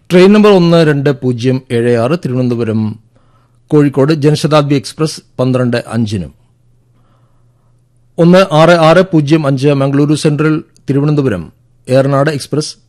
Train number 12076 Thiruvananthapuram Kozhikode Janshatabdi express 12:05. 16605 Mangaluru central Thiruvananthapuram Eranad express